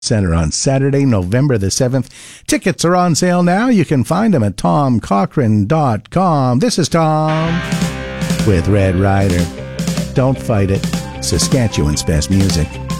Center on Saturday, November the 7th. Tickets are on sale now. You can find them at tomcochrane.com. This is Tom with Red Rider. Don't fight it. Saskatchewan's best music.